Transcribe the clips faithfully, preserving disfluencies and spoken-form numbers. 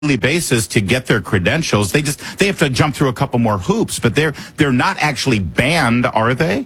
basis to get their credentials. They just they have to jump through a couple more hoops, but they're they're not actually banned, are they?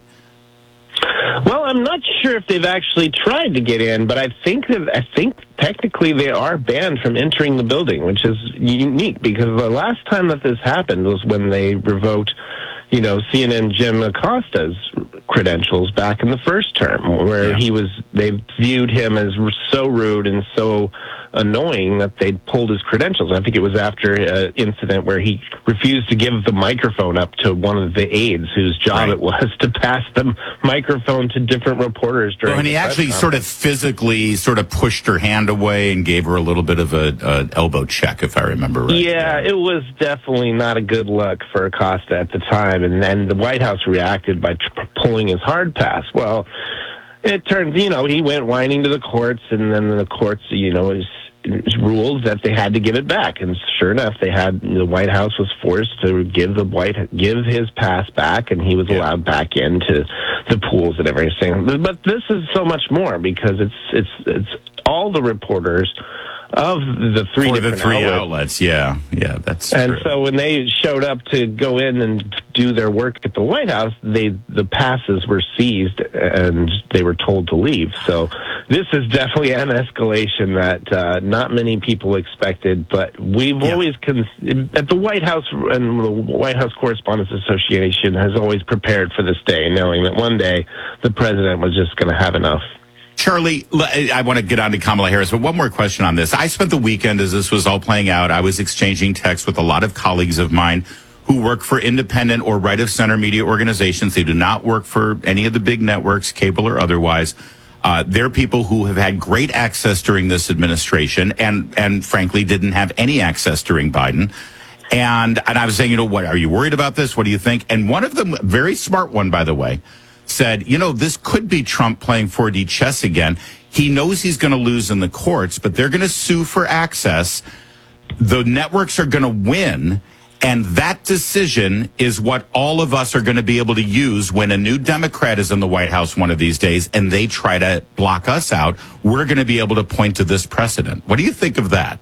Well, I'm not sure if they've actually tried to get in, but I think that I think technically they are banned from entering the building, which is unique because the last time that this happened was when they revoked, you know, C N N Jim Acosta's credentials back in the first term, where Yeah. he was they viewed him as so rude and so annoying that they pulled his credentials. I think it was after an incident where he refused to give the microphone up to one of the aides whose job Right. it was to pass the microphone to different reporters during Well, and he the press actually sort of conference. physically sort of pushed her hand away and gave her a little bit of a, a elbow check, if I remember right. Yeah, it was definitely not a good look for Acosta at the time, and then the White House reacted by tr- pulling his hard pass. Well, it turns, you know, he went whining to the courts, and then the courts, you know, is ruled that they had to give it back, and sure enough, they had the White House was forced to give the White give his pass back, and he was Yeah. allowed back into the pools and everything. But this is so much more because it's it's it's all the reporters of the three For the different three outlets. outlets, yeah, yeah, that's And true. so when they showed up to go in and do their work at the White House, they the passes were seized and they were told to leave. So this is definitely an escalation that uh, not many people expected. But we've Yeah. always, con- at the White House and the White House Correspondents Association has always prepared for this day, knowing that one day the president was just going to have enough. Charlie, l- I want to get on to Kamala Harris, but one more question on this. I spent the weekend as this was all playing out. I was exchanging texts with a lot of colleagues of mine who work for independent or right-of-center media organizations. They do not work for any of the big networks, cable or otherwise. Uh, they're people who have had great access during this administration and, and frankly, didn't have any access during Biden. And, and I was saying, you know, what, are you worried about this? What do you think? And one of them, very smart one, by the way, said, you know, this could be Trump playing four D chess again. He knows he's going to lose in the courts, but they're going to sue for access. The networks are going to win. And that decision is what all of us are going to be able to use when a new Democrat is in the White House one of these days and they try to block us out. We're going to be able to point to this precedent. What do you think of that?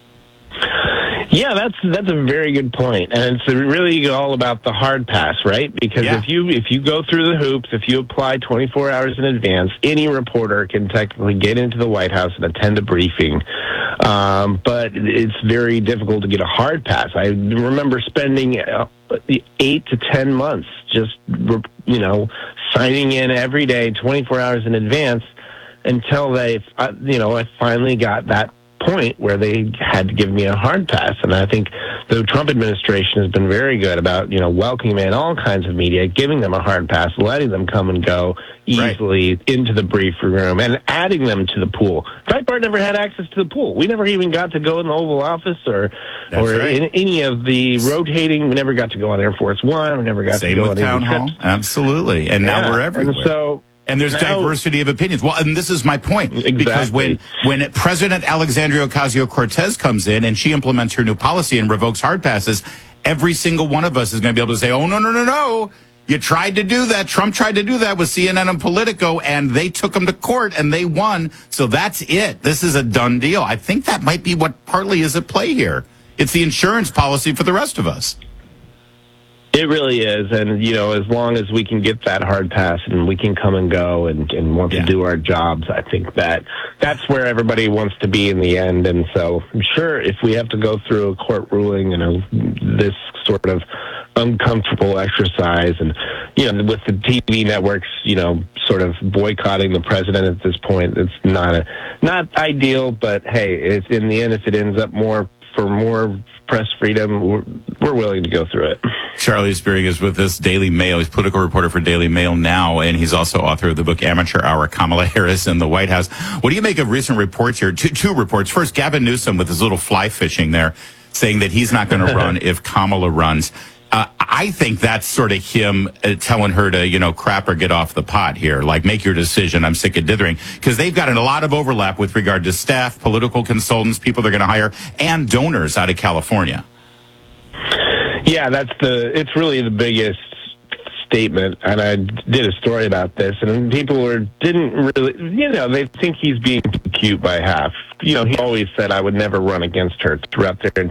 Yeah, that's that's a very good point, and it's really all about the hard pass, right? Because Yeah. if you if you go through the hoops, if you apply twenty-four hours in advance, any reporter can technically get into the White House and attend a briefing. Um, but it's very difficult to get a hard pass. I remember spending uh, eight to ten months just you know signing in every day, twenty-four hours in advance, until they uh, you know I finally got that point where they had to give me a hard pass. And I think the Trump administration has been very good about, you know, welcoming in all kinds of media, giving them a hard pass, letting them come and go easily right. into the briefing room and adding them to the pool. Breitbart never had access to the pool. We never even got to go in the Oval Office or That's or right. in any of the rotating. We never got to go on Air Force One. We never got Same to go with on Town any Hall. trips. Absolutely. And now Yeah. we're everywhere. And so And there's Now- diversity of opinions. Well, and this is my point. Exactly. Because when, when President Alexandria Ocasio-Cortez comes in and she implements her new policy and revokes hard passes, every single one of us is going to be able to say, oh, no, no, no, no. You tried to do that. Trump tried to do that with C N N and Politico, and they took him to court, and they won. So that's it. This is a done deal. I think that might be what partly is at play here. It's the insurance policy for the rest of us. It really is, and you know, as long as we can get that hard pass and we can come and go and, and want Yeah. to do our jobs, I think that that's where everybody wants to be in the end. And so, I'm sure if we have to go through a court ruling, you know, this sort of uncomfortable exercise, and you know, with the T V networks, you know, sort of boycotting the president at this point, it's not a not ideal. But hey, it's in the end, if it ends up more for more press freedom, we're, we're willing to go through it. Charlie Spearing is with us, Daily Mail. He's political reporter for Daily Mail now, and he's also author of the book Amateur Hour, Kamala Harris in the White House. What do you make of recent reports here? Two, two reports. First, Gavin Newsom with his little fly fishing there, saying that he's not going to run if Kamala runs. Uh, I think that's sort of him uh, telling her to, you know, crap or get off the pot here. Like, make your decision. I'm sick of dithering. Because they've got a lot of overlap with regard to staff, political consultants, people they're going to hire, and donors out of California. Yeah, that's the. It's really the biggest statement, and I did a story about this, and people were didn't really, you know, they think he's being too cute by half you know, he always said I would never run against her throughout their